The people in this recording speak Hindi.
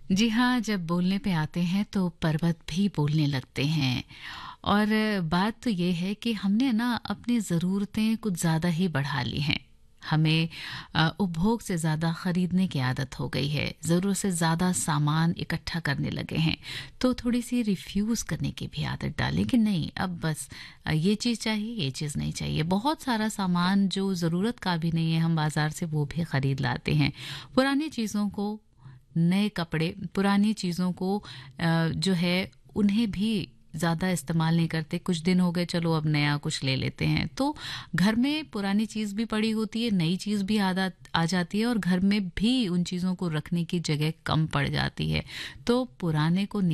जी हाँ, जब बोलने पे आते हैं तो पर्वत भी बोलने लगते हैं। और बात तो ये है कि हमने ना अपनी ज़रूरतें कुछ ज़्यादा ही बढ़ा ली हैं। हमें उपभोग से ज़्यादा खरीदने की आदत हो गई है। ज़रूरत से ज़्यादा सामान इकट्ठा करने लगे हैं। तो थोड़ी-सी रिफ्यूज़ करने की भी आदत डालें कि नहीं, अब बस ये चीज़ चाहिए, ये चीज़ नहीं चाहिए। बहुत सारा सामान जो ज़रूरत का भी नहीं है, हम बाज़ार से वो भी खरीद लाते हैं। पुरानी चीज़ों को, नए कपड़े, पुरानी चीज़ों को जो है उन्हें भी ज़्यादा इस्तेमाल नहीं करते। कुछ दिन हो गए, चलो अब नया कुछ ले लेते हैं। तो घर में पुरानी चीज़ भी पड़ी होती है, नई चीज़ भी आदा आ जाती है और घर में भी उन चीज़ों को रखने की जगह कम पड़ जाती है। तो पुराने को